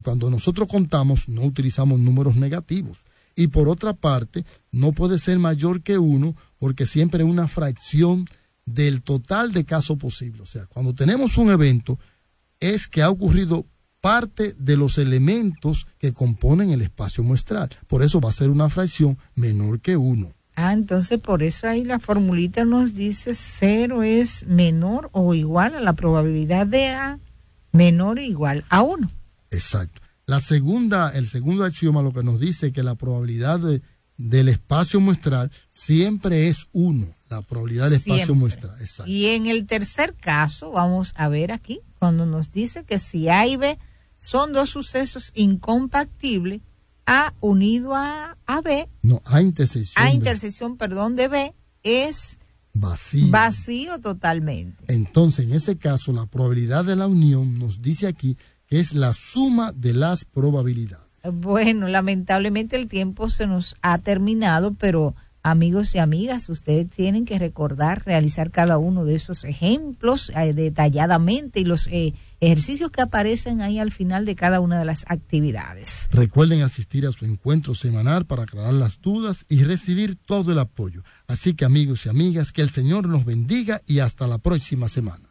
cuando nosotros contamos no utilizamos números negativos. Y por otra parte, no puede ser mayor que 1 porque siempre es una fracción del total de casos posibles. O sea, cuando tenemos un evento, es que ha ocurrido parte de los elementos que componen el espacio muestral. Por eso va a ser una fracción menor que 1. Entonces por eso ahí la formulita nos dice 0 es menor o igual a la probabilidad de A, menor o igual a 1. Exacto. El segundo axioma lo que nos dice es que la probabilidad del espacio muestral siempre es 1, la probabilidad del espacio muestral. Exacto. Y en el tercer caso, vamos a ver aquí, cuando nos dice que si A y B son dos sucesos incompatibles, A unido a B, no, A intersección de B es vacío totalmente. Entonces, en ese caso, la probabilidad de la unión nos dice aquí que es la suma de las probabilidades. Bueno, lamentablemente el tiempo se nos ha terminado, pero amigos y amigas, ustedes tienen que recordar realizar cada uno de esos ejemplos detalladamente y los ejercicios que aparecen ahí al final de cada una de las actividades. Recuerden asistir a su encuentro semanal para aclarar las dudas y recibir todo el apoyo. Así que amigos y amigas, que el Señor nos bendiga y hasta la próxima semana.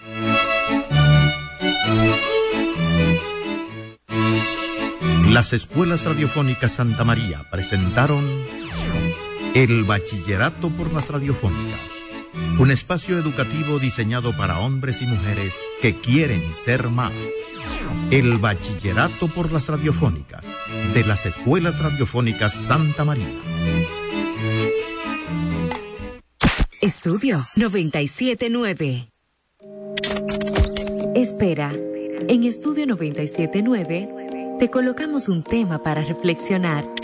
Las escuelas radiofónicas Santa María presentaron El Bachillerato por las Radiofónicas, un espacio educativo diseñado para hombres y mujeres que quieren ser más. El Bachillerato por las Radiofónicas, de las escuelas radiofónicas Santa María. Estudio 97.9. Espera, en Estudio 97.9 te colocamos un tema para reflexionar